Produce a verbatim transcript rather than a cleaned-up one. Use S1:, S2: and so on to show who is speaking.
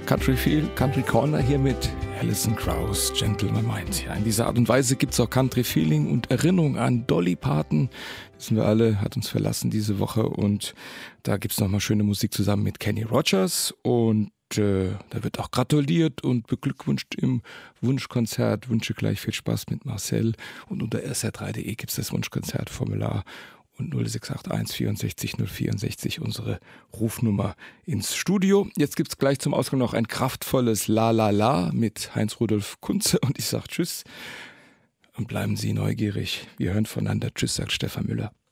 S1: Country Feel, Country Corner hier mit Alison Krauss, Gentleman Mind. Ja, in dieser Art und Weise gibt es auch Country Feeling und Erinnerung an Dolly Parton. Wissen wir alle, hat uns verlassen diese Woche und da gibt es nochmal schöne Musik zusammen mit Kenny Rogers und äh, da wird auch gratuliert und beglückwünscht im Wunschkonzert. Wünsche gleich viel Spaß mit Marcel und unter s r drei punkt de gibt es das Wunschkonzertformular. Und null sechs acht eins vierundsechzig null vierundsechzig unsere Rufnummer ins Studio. Jetzt gibt es gleich zum Ausgang noch ein kraftvolles La La La mit Heinz-Rudolf Kunze und ich sage Tschüss und bleiben Sie neugierig. Wir hören voneinander. Tschüss, sagt Stefan Müller.